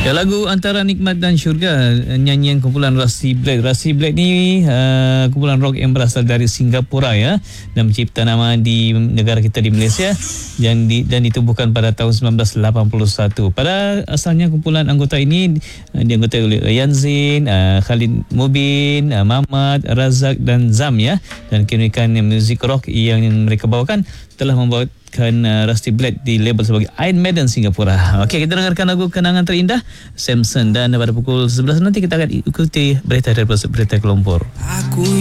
Ya, lagu Antara Nikmat dan Syurga, nyanyian kumpulan Rusty Black. Rusty Black ni kumpulan rock yang berasal dari Singapura ya, dan mencipta nama di negara kita di Malaysia dan ditubuhkan pada tahun 1981. Pada asalnya kumpulan anggota ini dianggotai oleh Yanzin, Khalid Mubin, Mamat, Razak dan Zam ya, dan keunikan muzik rock yang mereka bawakan telah membawakan Rusty Black di label sebagai Iron Maiden Singapura. Okey, kita dengarkan lagu Kenangan Terindah Samson, dan pada pukul 11 nanti kita akan ikuti berita dari Berita Kelompor. Aku